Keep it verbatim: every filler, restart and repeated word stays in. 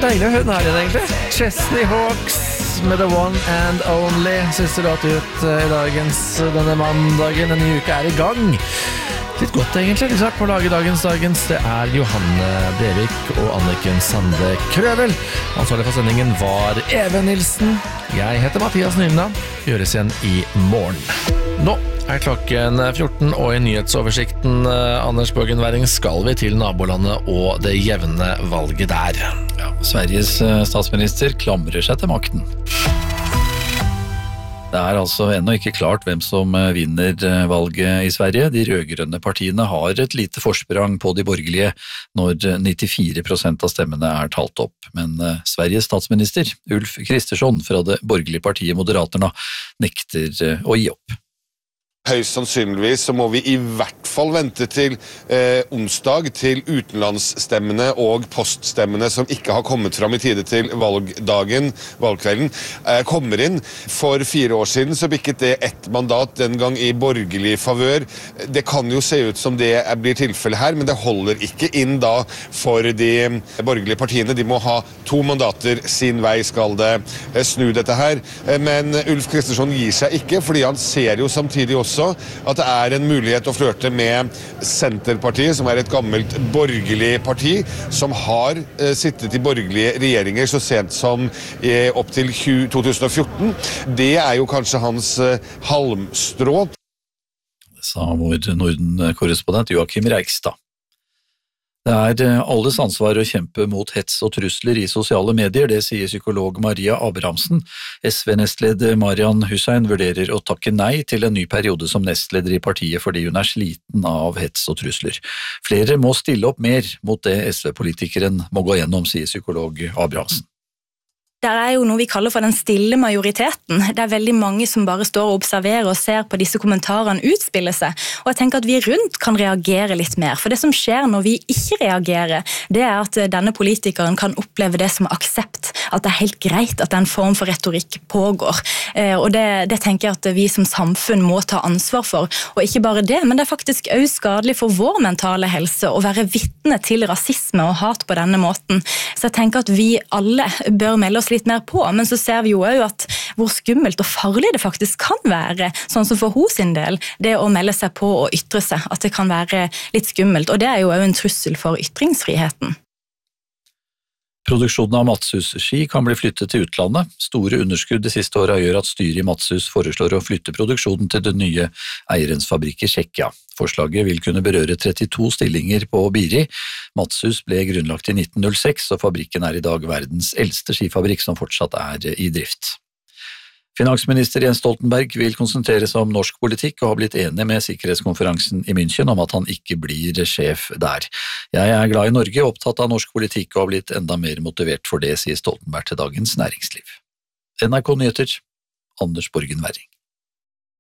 deilig å høre den her igjen, egentlig. Chesney Hawks med The One and Only. Siste låt ut i dagens denne mandagen. Denne uka er i gang. Litt godt, egentlig. Litt sagt på å lage dagens dagens. Det er Johanne Brevik og Anniken Sande Krøvel. Ansvarlig for sendingen var Even Nilsen. Jeg heter Mathias Nymna. Gjøres igjen i morgen. Nå er klokken fjorten, og i nyhetsoversikten, Anders Borgen Werring, skal vi til nabolandet og det jevne valget der. Ja, Sveriges statsminister klamrer seg til makten. Det er altså ennå ikke klart hvem som vinner valget i Sverige. De rødgrønne partiene har et lite forsprang på de borgerlige når nittifire prosent av stemmene er talt opp. Men Sveriges statsminister, Ulf Kristersson fra det borgerlige partiet Moderaterna, nekter å gi opp. Høyst sannsynligvis så må vi i hvert fall vente til eh, onsdag til utenlandsstemmene og poststemmene som ikke har kommet fram i tide til valgdagen, valgkvelden, eh, kommer inn. For fire år siden så bikket det ett mandat, den gang i borgerlig favør. Det kan jo se ut som det blir tilfelle her, men det holder ikke inn da for de borgerlige partiene. De må ha to mandater, sin vei skal det eh, snu dette her. Eh, men Ulf Kristersson gir seg ikke, fordi han ser jo samtidig også at det er en mulighet å flørte med Senterpartiet, som er et gammelt borgerlig parti, som har eh, sittet i borgerlige regjeringer så sent som eh, opp til to tusen og fjorten. Det er jo kanskje hans eh, halmstrå. Sa vår Norden-korrespondent Joachim Reigstad. Det er alles ansvar å kjempe mot hets og trusler i sosiale medier, det sier psykolog Maria Abrahamsen. S V-nestleder Marian Hussein vurderer å takke nei til en ny periode som nestleder i partiet fordi hun er sliten av hets og trusler. Flere må stille opp mer mot det S V-politikeren må gå gjennom, sier psykolog Abrahamsen. Det er jo noe vi kaller for den stille majoriteten. Det er veldig mange som bare står og observerer og ser på disse kommentarene utspille seg. Og jeg tenker at vi rundt kan reagere litt mer. For det som skjer når vi ikke reagerer, det er at denne politikeren kan oppleve det som aksept. At det er helt greit at en form for retorikk pågår. Og det, det tenker jeg at vi som samfunn må ta ansvar for. Og ikke bare det, men det er faktisk også skadelig for vår mentale helse å være vitne til rasisme og hat på denne måten. Så jeg tenker at vi alle bør melde oss litt mer på, men så ser vi jo også at hvor skummelt og farlig det faktisk kan være, sånn som for hos sin del, det å melde seg på og ytre seg, at det kan være litt skummelt, og det er jo også en trussel for ytringsfriheten. Produksjonen av Matshus-ski kan bli flyttet til utlandet. Store underskudd de siste årene gjør at styret i Matshus foreslår å flytte produksjonen til den nye eierens fabrikk i Tsjekkia. Forslaget vil kunne berøre trettito stillinger på Biri. Matshus ble grunnlagt i nitten null seks, og fabrikken er i dag verdens eldste skifabrikk som fortsatt er i drift. Finansminister Jens Stoltenberg vil konsentrere seg om norsk politikk og har blitt enig med sikkerhetskonferansen i München om at han ikke blir sjef der. Jeg er glad i Norge, opptatt av norsk politikk og har blitt enda mer motivert for det, sier Stoltenberg til Dagens Næringsliv. N R K Nyheter, Anders Borgen Werring.